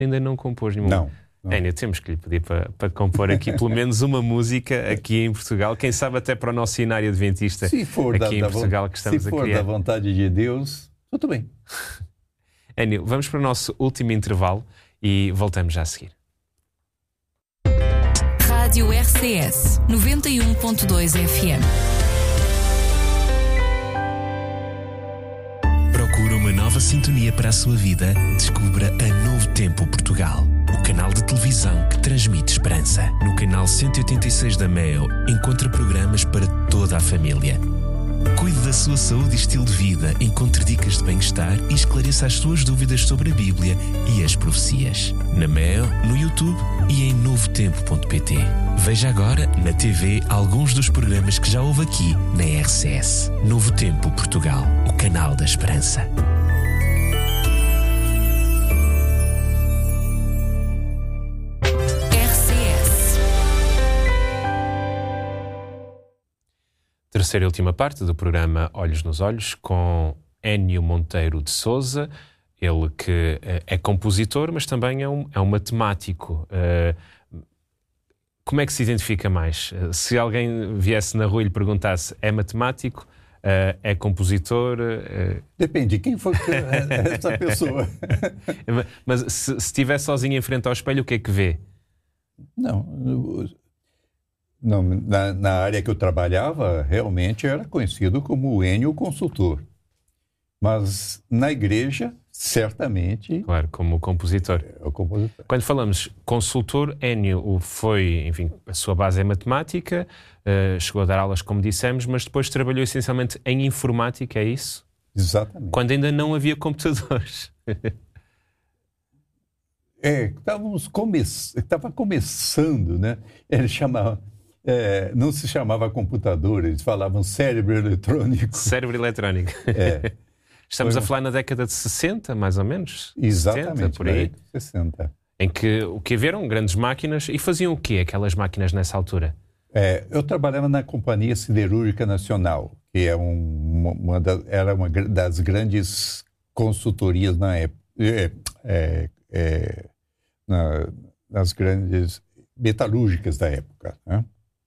Ainda não compôs nenhuma. Não. Enio, temos que lhe pedir para compor aqui pelo menos uma música aqui em Portugal. Quem sabe até para o nosso cenário adventista aqui em Portugal que estamos a criar. Se for da vontade de Deus, tudo bem. Enio, vamos para o nosso último intervalo e voltamos já a seguir. Rádio RCS 91.2 FM. Procura uma nova sintonia para a sua vida? Descubra a Novo Tempo Portugal, o canal de televisão que transmite esperança. No canal 186 da MEO, encontra programas para toda a família. Cuide da sua saúde e estilo de vida, encontre dicas de bem-estar e esclareça as suas dúvidas sobre a Bíblia e as profecias. Na MEO, no YouTube e em novotempo.pt. Veja agora na TV alguns dos programas que já houve aqui na RCS. Novo Tempo Portugal, o canal da esperança. Terceira e última parte do programa Olhos nos Olhos com Enio Monteiro de Sousa, ele que é compositor, mas também é um matemático. Como é que se identifica mais? Se alguém viesse na rua e lhe perguntasse, é matemático, é compositor? Depende de quem for essa pessoa. Mas se estiver sozinho em frente ao espelho, o que é que vê? Não, na área que eu trabalhava, realmente era conhecido como Enio consultor. Mas na igreja, certamente... Claro, como compositor. É o compositor. Quando falamos consultor, Enio foi, enfim, a sua base é matemática, chegou a dar aulas, como dissemos, mas depois trabalhou essencialmente em informática, é isso? Exatamente. Quando ainda não havia computadores. Estava começando, né? Ele chamava... não se chamava computador, eles falavam cérebro eletrônico. Cérebro eletrónico. Estamos a falar na década de 60, mais ou menos? Exatamente, 70, por aí. 60. Em que o que haveram grandes máquinas. E faziam o quê aquelas máquinas nessa altura? Eu trabalhava na Companhia Siderúrgica Nacional, que é era uma das grandes consultorias na época, nas grandes metalúrgicas da época, né?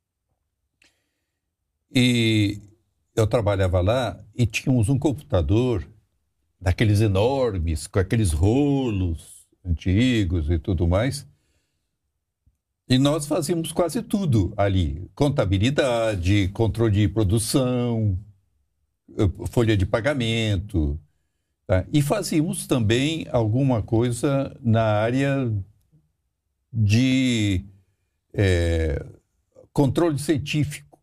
E eu trabalhava lá e tínhamos um computador daqueles enormes, com aqueles rolos antigos e tudo mais. E nós fazíamos quase tudo ali. Contabilidade, controle de produção, folha de pagamento. Tá? E fazíamos também alguma coisa na área de controle científico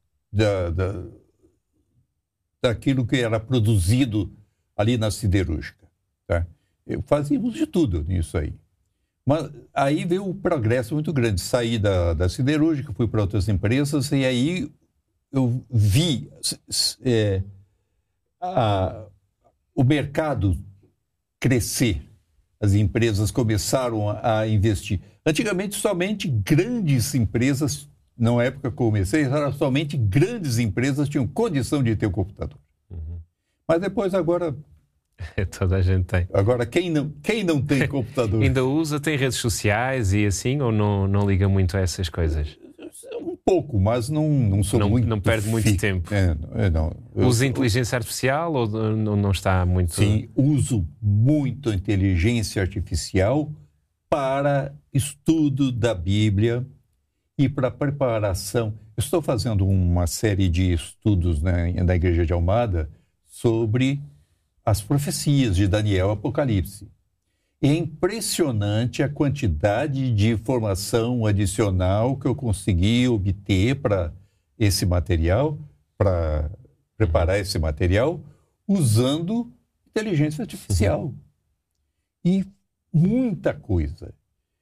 daquilo que era produzido ali na siderúrgica. Tá? Fazíamos de tudo nisso aí. Mas aí veio um progresso muito grande. Saí da siderúrgica, fui para outras empresas e aí eu vi o mercado crescer. As empresas começaram a investir. Antigamente, somente grandes empresas, na época que eu comecei, somente grandes empresas tinham condição de ter um computador. Uhum. Mas depois, agora... Toda a gente tem. Agora, quem não tem computador? Ainda usa, tem redes sociais e assim, ou não liga muito a essas coisas? Um pouco, mas não sou muito... Não perde muito tempo. Usa inteligência artificial ou não está muito... Sim, uso muito a inteligência artificial para estudo da Bíblia e para preparação. Eu estou fazendo uma série de estudos na Igreja de Almada sobre as profecias de Daniel e Apocalipse. É impressionante a quantidade de informação adicional que eu consegui obter para esse material, para preparar esse material, usando inteligência artificial. E muita coisa.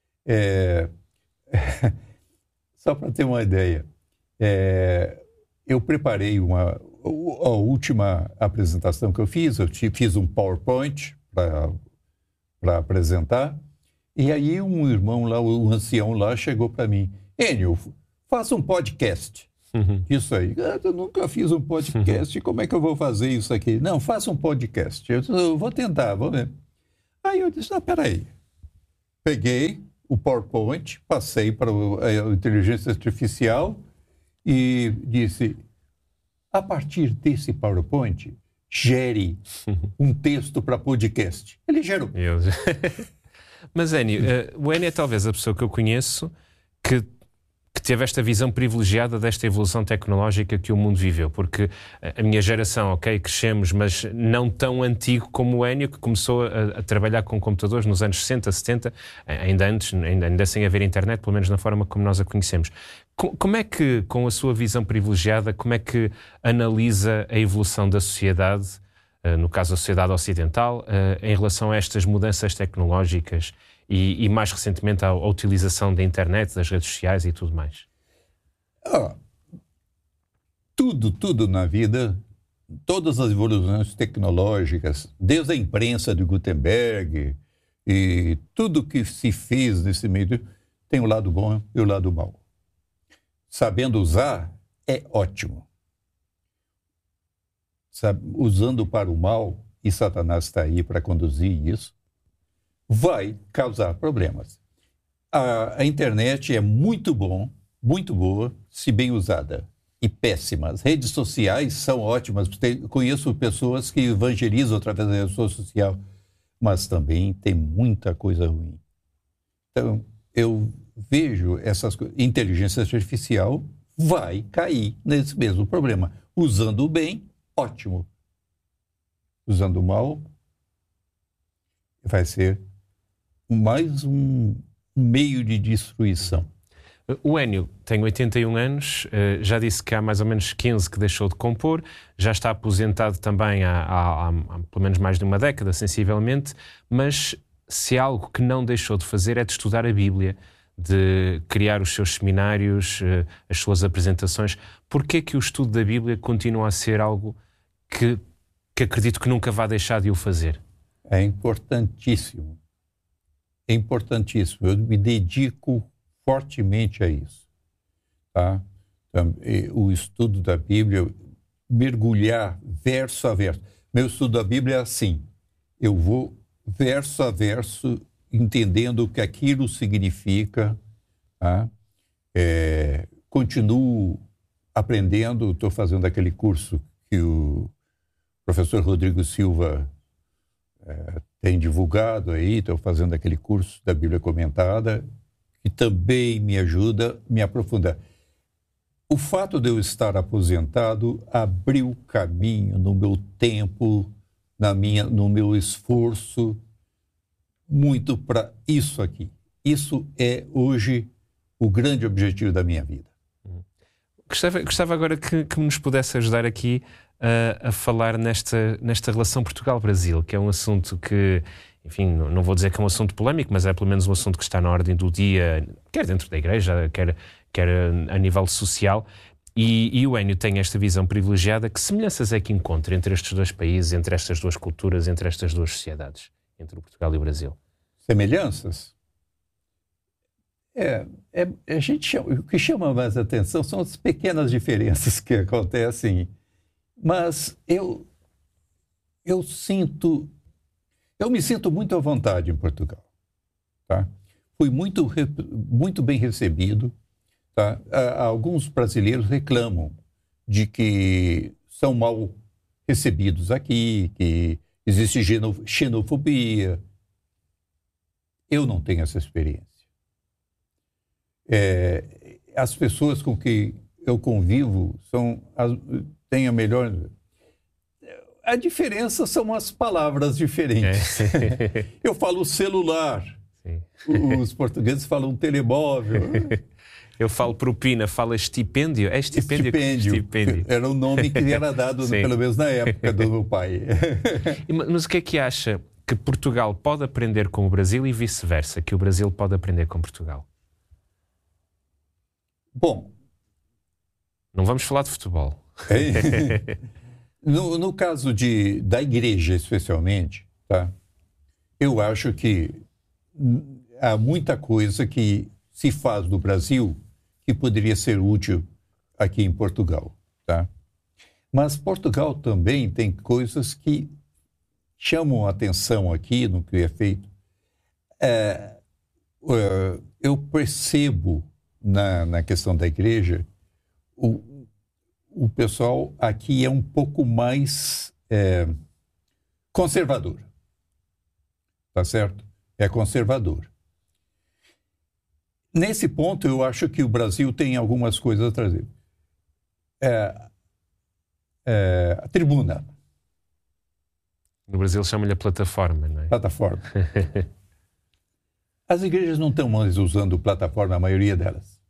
Só para ter uma ideia, eu preparei a última apresentação que eu fiz um PowerPoint para apresentar, e aí um irmão lá, um ancião lá, chegou para mim: Enio, faça um podcast. Isso aí. Eu nunca fiz um podcast, como é que eu vou fazer isso aqui? Não, faça um podcast. Eu vou tentar, vou ver. Aí eu disse: peraí, peguei o PowerPoint, passei para a inteligência artificial e disse, a partir desse PowerPoint, gere um texto para podcast. Ele gerou. Mas, Enio, o Enio é talvez a pessoa que eu conheço que teve esta visão privilegiada desta evolução tecnológica que o mundo viveu, porque a minha geração, crescemos, mas não tão antigo como o Enio, que começou a trabalhar com computadores nos anos 60, 70, ainda sem haver internet, pelo menos na forma como nós a conhecemos. Como é que, com a sua visão privilegiada, como é que analisa a evolução da sociedade, no caso a sociedade ocidental, em relação a estas mudanças tecnológicas e mais recentemente à utilização da internet, das redes sociais e tudo mais? Tudo na vida, todas as evoluções tecnológicas, desde a imprensa de Gutenberg e tudo que se fez nesse meio, tem o lado bom e o lado mau. Sabendo usar, é ótimo. Usando para o mal, e Satanás está aí para conduzir isso, vai causar problemas. A internet é muito boa, se bem usada, e péssima. As redes sociais são ótimas. Conheço pessoas que evangelizam através da rede social, mas também tem muita coisa ruim. Então, eu vejo essas coisas. Inteligência artificial vai cair nesse mesmo problema. Usando o bem, ótimo. Usando o mal, vai ser mais um meio de destruição. O Enio tem 81 anos, já disse que há mais ou menos 15 que deixou de compor, já está aposentado também há pelo menos mais de uma década, sensivelmente, mas se há algo que não deixou de fazer é de estudar a Bíblia, de criar os seus seminários, as suas apresentações. Porquê que o estudo da Bíblia continua a ser algo que acredito que nunca vá deixar de o fazer? É importantíssimo. É importantíssimo. Eu me dedico fortemente a isso. Tá? O estudo da Bíblia, mergulhar verso a verso. Meu estudo da Bíblia é assim. Eu vou verso a verso, entendendo o que aquilo significa. Tá? Continuo aprendendo. Estou fazendo aquele curso que o professor Rodrigo Silva tem divulgado aí. Estou fazendo aquele curso da Bíblia comentada, que também me ajuda a me aprofundar. O fato de eu estar aposentado abriu caminho no meu tempo, no meu esforço, muito para isso aqui. Isso é hoje o grande objetivo da minha vida. Gostava agora que nos pudesse ajudar aqui a falar nesta relação Portugal-Brasil, que é um assunto que, enfim, não vou dizer que é um assunto polémico, mas é pelo menos um assunto que está na ordem do dia, quer dentro da igreja, quer a nível social. E o Enio tem esta visão privilegiada. Que semelhanças é que encontra entre estes dois países, entre estas duas culturas, entre estas duas sociedades, entre o Portugal e o Brasil? Semelhanças? A gente chama, o que chama mais atenção são as pequenas diferenças que acontecem, mas eu me sinto muito à vontade em Portugal. Tá? Fui muito bem recebido. Tá? Alguns brasileiros reclamam de que são mal recebidos aqui, que existe xenofobia. Eu não tenho essa experiência. As pessoas com que eu convivo têm a melhor... A diferença são as palavras diferentes. Eu falo celular. Sim. Os portugueses falam telemóvel. Eu falo propina, falo estipêndio. É estipêndio? Estipêndio. Era o nome que era dado, pelo menos na época do meu pai. Mas o que é que acha que Portugal pode aprender com o Brasil e vice-versa, que o Brasil pode aprender com Portugal? Bom... Não vamos falar de futebol. No caso da igreja, especialmente, tá? Eu acho que há muita coisa que se faz no Brasil que poderia ser útil aqui em Portugal. Tá? Mas Portugal também tem coisas que chamam a atenção aqui no que é feito. eu percebo na questão da igreja, o pessoal aqui é um pouco mais conservador. Tá certo? É conservador. Nesse ponto, eu acho que o Brasil tem algumas coisas a trazer. A tribuna. No Brasil chama-lhe a plataforma, não é? Plataforma. As igrejas não estão mais usando plataforma, a maioria delas.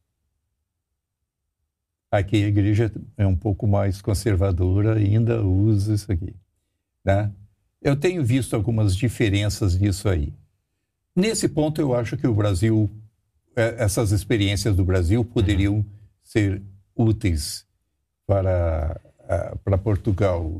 Aqui a igreja é um pouco mais conservadora, ainda usa isso aqui. Né? Eu tenho visto algumas diferenças disso aí. Nesse ponto, eu acho que o Brasil, essas experiências do Brasil poderiam ser úteis para Portugal.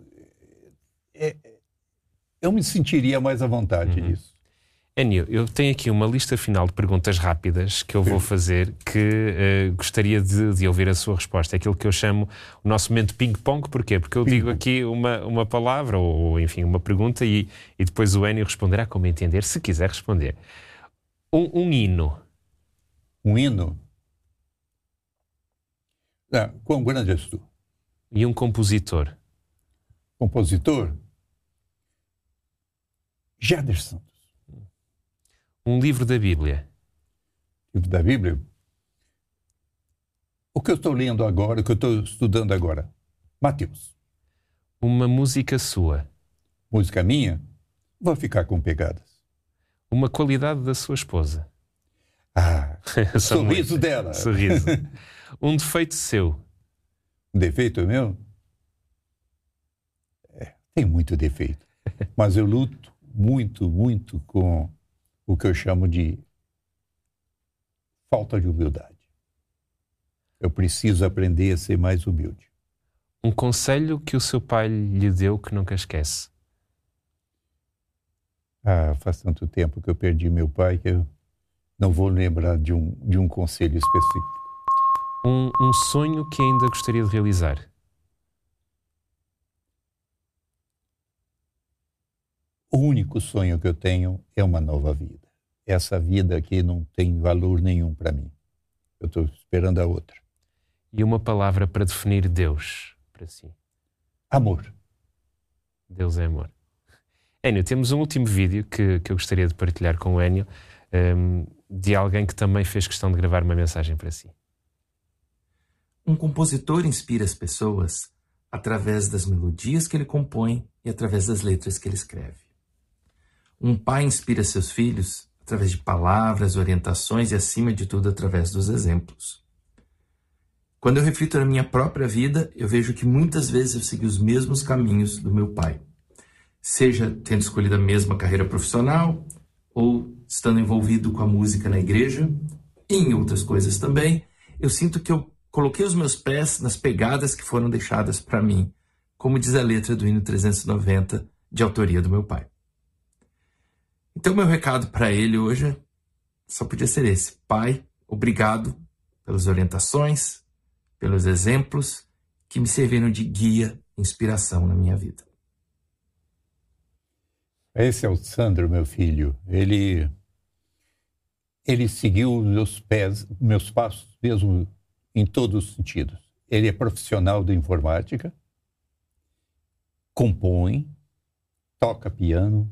Eu me sentiria mais à vontade disso. Enio, eu tenho aqui uma lista final de perguntas rápidas que eu vou fazer, que gostaria de ouvir a sua resposta. É aquilo que eu chamo o nosso momento ping-pong. Porquê? Porque eu digo aqui uma palavra, ou enfim, uma pergunta, e depois o Enio responderá como entender, se quiser responder. Um hino. Um hino? Quão grande és tu? E um compositor. Compositor? Jader Santos. Um livro da Bíblia. Livro da Bíblia? O que eu estou lendo agora, o que eu estou estudando agora? Mateus. Uma música sua. Música minha? Vou ficar com pegadas. Uma qualidade da sua esposa. O sorriso dela. Sorriso. Um defeito seu. Um defeito meu? Tem muito defeito. Mas eu luto muito com o que eu chamo de falta de humildade. Eu preciso aprender a ser mais humilde. Um conselho que o seu pai lhe deu que nunca esquece. Faz tanto tempo que eu perdi meu pai que eu não vou lembrar de um conselho específico. Um sonho que ainda gostaria de realizar. O único sonho que eu tenho é uma nova vida. Essa vida aqui não tem valor nenhum para mim. Eu estou esperando a outra. E uma palavra para definir Deus para si. Amor. Deus é amor. Enio, temos um último vídeo que eu gostaria de partilhar com o Enio, de alguém que também fez questão de gravar uma mensagem para si. Um compositor inspira as pessoas através das melodias que ele compõe e através das letras que ele escreve. Um pai inspira seus filhos através de palavras, orientações e, acima de tudo, através dos exemplos. Quando eu reflito na minha própria vida, eu vejo que muitas vezes eu segui os mesmos caminhos do meu pai. Seja tendo escolhido a mesma carreira profissional, ou estando envolvido com a música na igreja, e em outras coisas também, eu sinto que eu coloquei os meus pés nas pegadas que foram deixadas para mim, como diz a letra do hino 390, de autoria do meu pai. Então, meu recado para ele hoje só podia ser esse. Pai, obrigado pelas orientações, pelos exemplos que me serviram de guia e inspiração na minha vida. Esse é o Sandro, meu filho. Ele seguiu meus passos mesmo em todos os sentidos. Ele é profissional de informática, compõe, toca piano.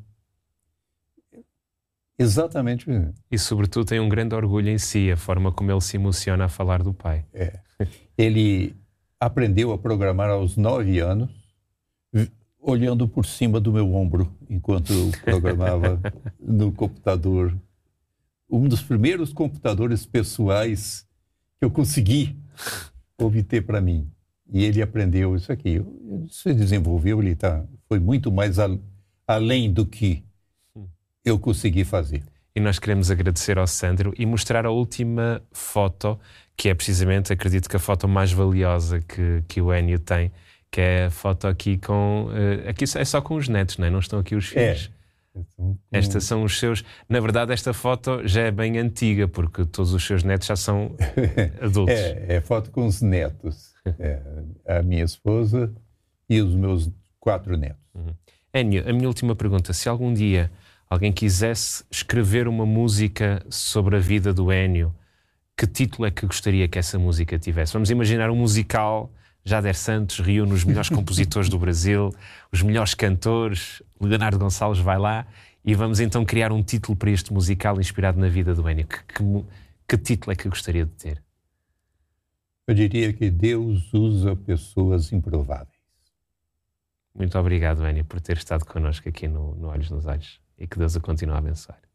Exatamente. E, sobretudo, tem um grande orgulho em si, a forma como ele se emociona a falar do pai. Ele aprendeu a programar aos 9 anos, olhando por cima do meu ombro, enquanto eu programava no computador. Um dos primeiros computadores pessoais que eu consegui obter para mim. E ele aprendeu isso aqui. Ele se desenvolveu, foi muito mais além do que eu consegui fazer. E nós queremos agradecer ao Sandro e mostrar a última foto, que é precisamente, acredito que a foto mais valiosa que o Enio tem, que é a foto aqui com... aqui é só com os netos, não é? Não estão aqui os filhos. Estas são os seus... Na verdade, esta foto já é bem antiga, porque todos os seus netos já são adultos. É foto com os netos. A minha esposa e os meus 4 netos. Enio, a minha última pergunta. Se algum dia alguém quisesse escrever uma música sobre a vida do Ennio, que título é que gostaria que essa música tivesse? Vamos imaginar um musical, Jader Santos reúne os melhores compositores do Brasil, os melhores cantores, Leonardo Gonçalves vai lá e vamos então criar um título para este musical inspirado na vida do Ennio. Que título é que gostaria de ter? Eu diria que Deus usa pessoas improváveis. Muito obrigado, Ennio, por ter estado connosco aqui no Olhos nos Olhos, e que Deus a continue a abençoar.